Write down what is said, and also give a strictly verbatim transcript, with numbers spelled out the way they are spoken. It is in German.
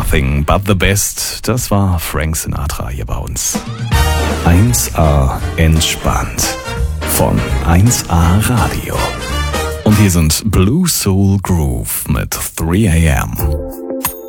Nothing but the best. Das war Frank Sinatra hier bei uns. eins A entspannt von eins A Radio. Und hier sind Blue Soul Groove mit three a m